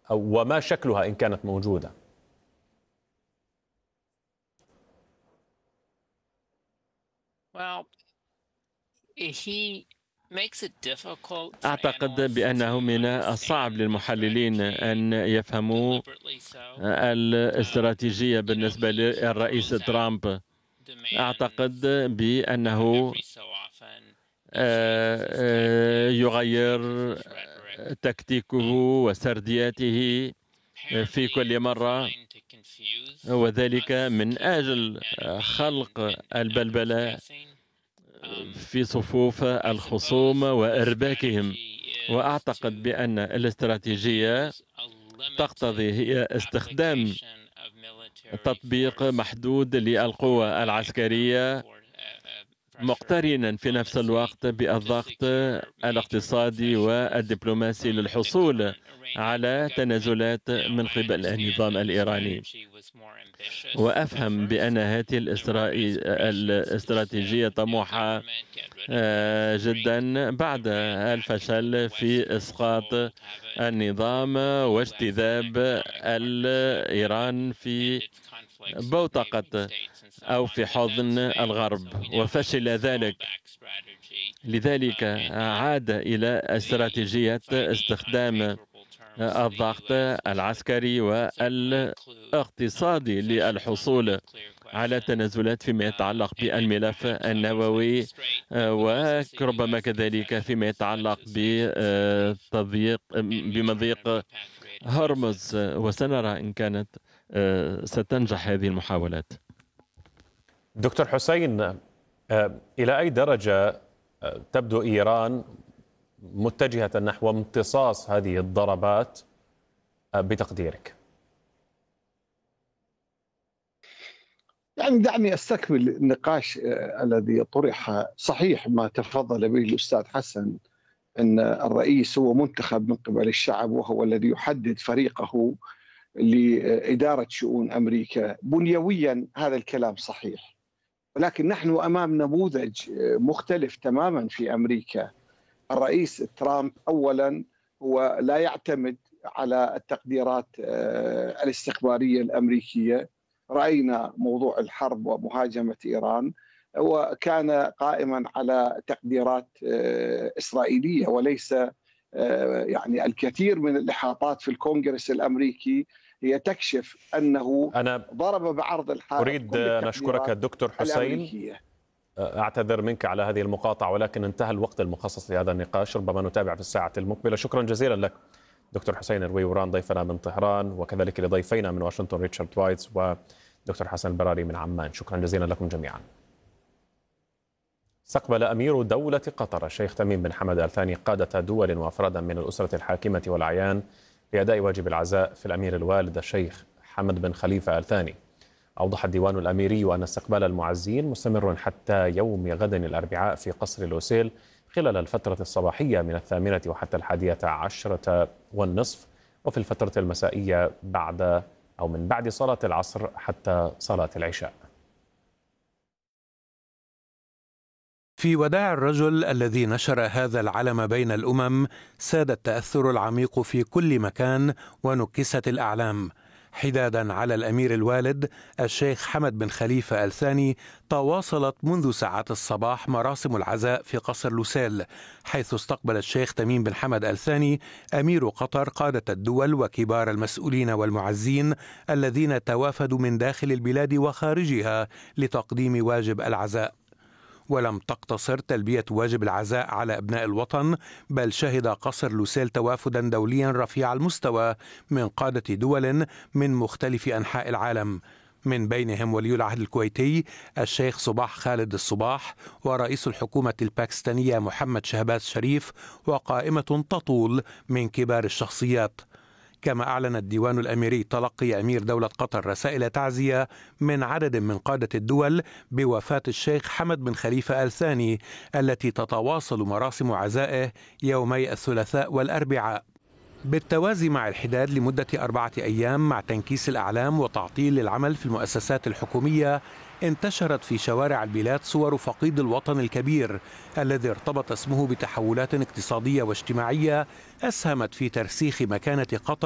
وما شكلها إن كانت موجودة؟ أعتقد بأنه من الصعب للمحللين أن يفهموا الاستراتيجية بالنسبة للرئيس ترامب. أعتقد بأنه يغير تكتيكه وسردياته في كل مرة، وذلك من أجل خلق البلبلة في صفوف الخصوم وإرباكهم. وأعتقد بأن الاستراتيجية تقتضي هي استخدام تطبيق محدود للقوى العسكرية، مقترنا في نفس الوقت بالضغط الاقتصادي والدبلوماسي للحصول على تنازلات من قبل النظام الإيراني. وأفهم بأن هذه الاستراتيجية طموحة جدا بعد الفشل في إسقاط النظام واجتذاب إيران في بوتقة أو في حضن الغرب، وفشل ذلك. لذلك عاد إلى استراتيجية استخدام الضغط العسكري والاقتصادي للحصول على تنازلات فيما يتعلق بالملف النووي، وربما كذلك فيما يتعلق بمضيق هرمز. وسنرى إن كانت ستنجح هذه المحاولات. دكتور حسين، إلى أي درجة تبدو إيران متجهة نحو امتصاص هذه الضربات بتقديرك؟ يعني دعني أستكمل النقاش الذي طرح. صحيح ما تفضل به الأستاذ حسن، أن الرئيس هو منتخب من قبل الشعب، وهو الذي يحدد فريقه لإدارة شؤون أمريكا. بنيويا هذا الكلام صحيح، ولكن نحن أمام نموذج مختلف تماما في أمريكا. الرئيس ترامب أولا هو لا يعتمد على التقديرات الاستخبارية الأمريكية. رأينا موضوع الحرب ومهاجمة إيران وكان قائما على تقديرات إسرائيلية، وليس يعني الكثير من الإحاطات في الكونغرس الأمريكي هي تكشف أنه ضرب بعرض الحائط. أريد أن أشكرك الدكتور حسين، أعتذر منك على هذه المقاطعة، ولكن انتهى الوقت المخصص لهذا النقاش، ربما نتابع في الساعة المقبلة. شكرا جزيلا لك دكتور حسين الرويوران ضيفنا من طهران، وكذلك لضيفينا من واشنطن ريتشارد وايتس ودكتور حسن البراري من عمان. شكرا جزيلا لكم جميعا. استقبل أمير دولة قطر الشيخ تميم بن حمد آل ثاني قادة دول وأفرادا من الأسرة الحاكمة والأعيان لأداء واجب العزاء في الأمير الوالد الشيخ حمد بن خليفة آل ثاني. أوضح الديوان الأميري أن استقبال المعزين مستمر حتى يوم غد الأربعاء في قصر لوسيل خلال الفترة الصباحية من 8 وحتى 11:30، وفي الفترة المسائية من بعد صلاة العصر حتى صلاة العشاء. في وداع الرجل الذي نشر هذا العلم بين الأمم ساد التأثر العميق في كل مكان ونكست الأعلام. حدادا على الأمير الوالد الشيخ حمد بن خليفة آل ثاني، تواصلت منذ ساعات الصباح مراسم العزاء في قصر لوسيل، حيث استقبل الشيخ تميم بن حمد آل ثاني أمير قطر قادة الدول وكبار المسؤولين والمعزين الذين توافدوا من داخل البلاد وخارجها لتقديم واجب العزاء. ولم تقتصر تلبية واجب العزاء على أبناء الوطن، بل شهد قصر لوسيل توافدا دوليا رفيع المستوى من قادة دول من مختلف أنحاء العالم، من بينهم ولي العهد الكويتي الشيخ صباح خالد الصباح، ورئيس الحكومة الباكستانية محمد شهباز شريف، وقائمة تطول من كبار الشخصيات. كما أعلن الديوان الأميري تلقي أمير دولة قطر رسائل تعزية من عدد من قادة الدول بوفاة الشيخ حمد بن خليفة آل ثاني، التي تتواصل مراسم عزائه يومي الثلاثاء والأربعاء، بالتوازي مع الحداد لمدة 4 أيام مع تنكيس الأعلام وتعطيل العمل في المؤسسات الحكومية. انتشرت في شوارع البلاد صور فقيد الوطن الكبير الذي ارتبط اسمه بتحولات اقتصادية واجتماعية أسهمت في ترسيخ مكانة قطر